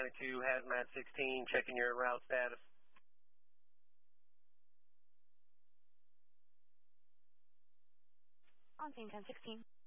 1022 Hazmat 16, checking your route status. On scene 1016.